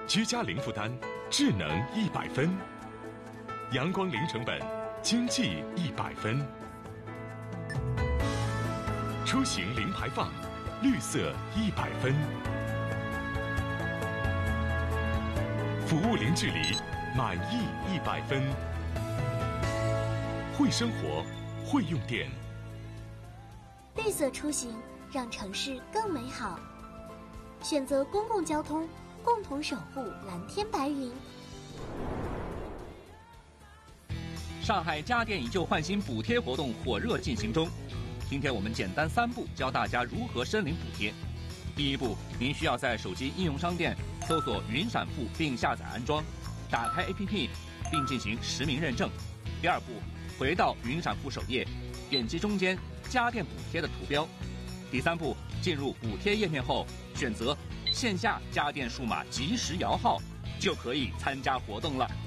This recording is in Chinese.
居家零负担，智能100分；阳光零成本，经济100分；出行零排放，绿色100分；服务零距离，满意100分。会生活，会用电。 绿色出行，让城市更美好。选择公共交通，共同守护蓝天白云。 上海家电以旧换新补贴活动火热进行中。今天我们简单3步教大家如何申领补贴。第1步，您需要在手机应用商店搜索云闪付并下载安装，打开 APP 并进行实名认证。第2步，回到云闪付首页，点击中间家电补贴的图标。第3步，进入补贴页面后，选择线下家电数码即时摇号，就可以参加活动了。